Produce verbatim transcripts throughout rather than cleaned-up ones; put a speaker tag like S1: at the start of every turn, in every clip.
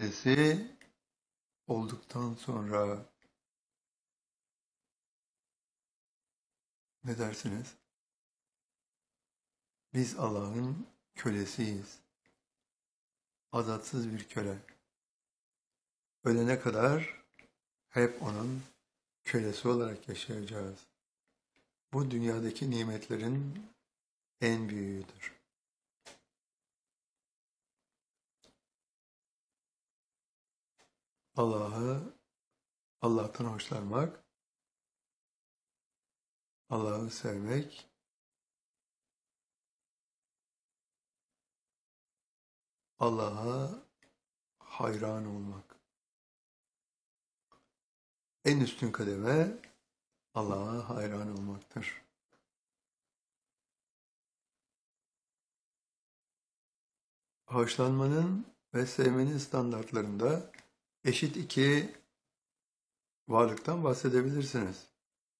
S1: kölesi olduktan sonra ne dersiniz? Biz Allah'ın kölesiyiz. Azatsız bir köle. Ölene kadar hep onun kölesi olarak yaşayacağız. Bu dünyadaki nimetlerin en büyüğüdür. Allah'ı, Allah'tan hoşlanmak, Allah'ı sevmek, Allah'a hayran olmak. En üstün kademe Allah'a hayran olmaktır. Hoşlanmanın ve sevmenin standartlarında eşit iki varlıktan bahsedebilirsiniz.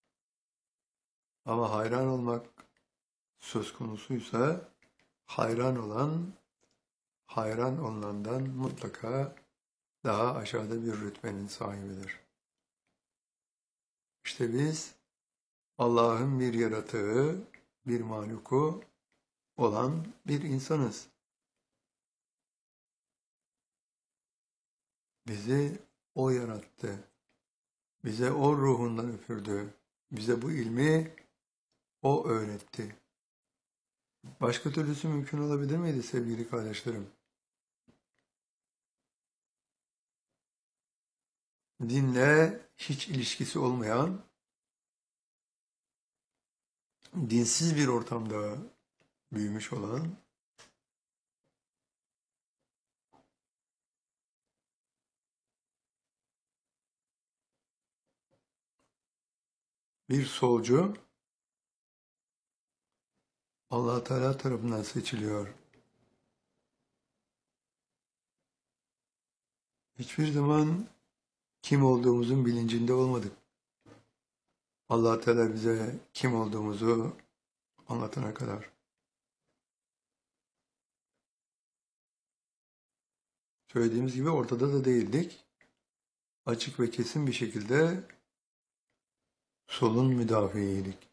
S1: Ama hayran olmak söz konusuysa hayran olan, hayran olunandan mutlaka daha aşağıda bir rütbenin sahibidir. İşte biz Allah'ın bir yaratığı, bir mahluku olan bir insanız. Bizi O yarattı. Bize O ruhundan üfürdü. Bize bu ilmi O öğretti. Başka türlüsü mümkün olabilir miydi sevgili kardeşlerim? Dinle hiç ilişkisi olmayan, dinsiz bir ortamda büyümüş olan, bir solcu Allah Teala tarafından seçiliyor. Hiçbir zaman kim olduğumuzun bilincinde olmadık. Allah Teala bize kim olduğumuzu anlatana kadar. Söylediğimiz gibi ortada da değildik. Açık ve kesin bir şekilde solun müdafiiydik.